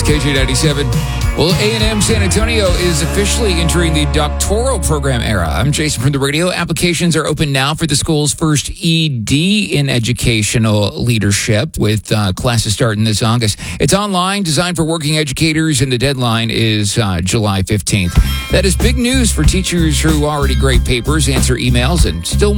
KJ97. Well, A&M San Antonio is officially entering the doctoral program era. I'm Jason from the radio. Applications are open now for the school's first ED in educational leadership, with classes starting this August. It's online, designed for working educators, and the deadline is July 15th. That is big news for teachers who already grade papers, answer emails, and still